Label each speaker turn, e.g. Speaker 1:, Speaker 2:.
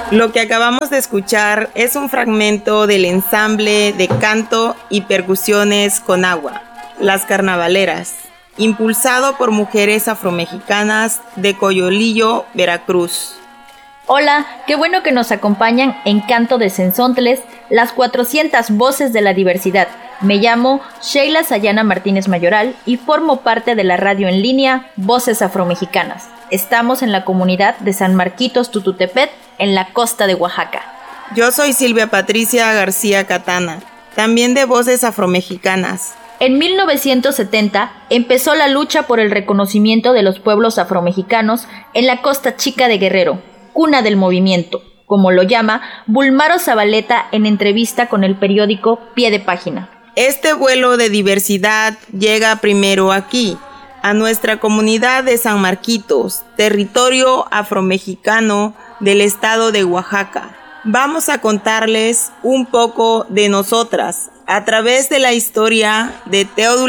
Speaker 1: Lo que acabamos de escuchar es un fragmento del ensamble de canto y percusiones con agua, Las Carnavaleras, impulsado por mujeres afromexicanas de Coyolillo, Veracruz.
Speaker 2: Hola, qué bueno que nos acompañan en Canto de Cenzontles, las 400 voces de la diversidad. Me llamo Sheila Sayana Martínez Mayoral y formo parte de la radio en línea Voces Afromexicanas. Estamos en la comunidad de San Marquitos Tututepet, en la costa de Oaxaca.
Speaker 1: Yo soy Silvia Patricia García Catana, también de Voces Afromexicanas.
Speaker 2: En 1970 empezó la lucha por el reconocimiento de los pueblos afromexicanos en la Costa Chica de Guerrero, cuna del movimiento, como lo llama Bulmaro Zabaleta en entrevista con el periódico Pie de Página.
Speaker 1: Este vuelo de diversidad llega primero aquí, a nuestra comunidad de San Marquitos, territorio afromexicano del estado de Oaxaca. Vamos a contarles un poco de nosotras a través de la historia de Teodula